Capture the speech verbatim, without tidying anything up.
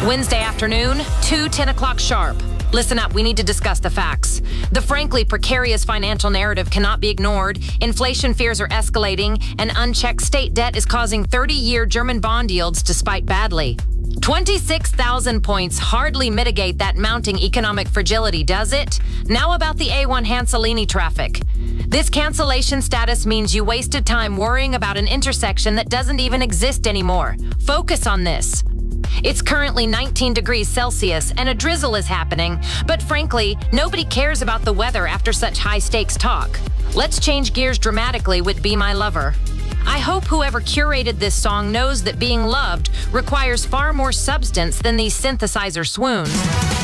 Wednesday afternoon, two ten o'clock sharp. Listen up, we need to discuss the facts. The frankly precarious financial narrative cannot be ignored. Inflation fears are escalating, and unchecked state debt is causing thirty-year German bond yields to spike badly. twenty-six thousand points hardly mitigate that mounting economic fragility, does it? Now about the A one Hanselini traffic. This cancellation status means you wasted time worrying about an intersection that doesn't even exist anymore. Focus on this. It's currently nineteen degrees Celsius and a drizzle is happening, but frankly, nobody cares about the weather after such high-stakes talk. Let's change gears dramatically with Be My Lover. I hope whoever curated this song knows that being loved requires far more substance than these synthesizer swoons.